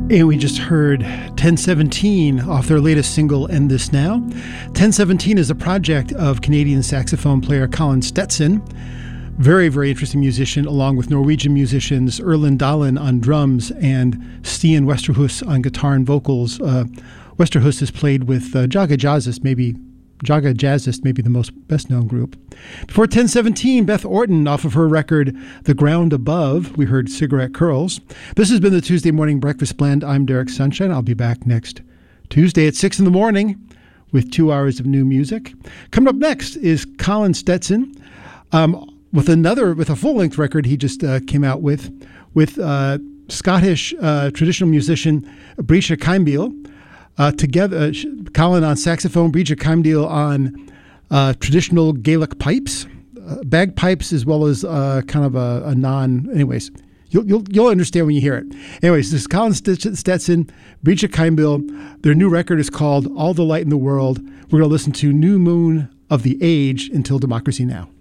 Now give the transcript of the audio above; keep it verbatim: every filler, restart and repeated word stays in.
And we just heard ten seventeen off their latest single, End This Now. ten seventeen is a project of Canadian saxophone player Colin Stetson. Very, very interesting musician, along with Norwegian musicians Erlend Dalen on drums and Stian Westerhus on guitar and vocals. Uh, Westerhus has played with uh, Jaga Jazzist, maybe Jaga Jazzist, maybe the most best-known group. Before ten seventeen, Beth Orton, off of her record, The Ground Above, we heard Cigarette Curls. This has been the Tuesday Morning Breakfast Blend. I'm Derek Sunshine. I'll be back next Tuesday at six in the morning with two hours of new music. Coming up next is Colin Stetson um, with another, with a full-length record he just uh, came out with, with uh, Scottish uh, traditional musician Brisha Keimbiel. Uh, together, uh, Colin on saxophone, Brisha Keimbiel on uh, traditional Gaelic pipes, uh, bagpipes, as well as uh, kind of a, a non. Anyways, you'll, you'll you'll understand when you hear it. Anyways, this is Colin Stetson, Brisha Keimbiel. Their new record is called All the Light in the World. We're going to listen to New Moon of the Age until Democracy Now!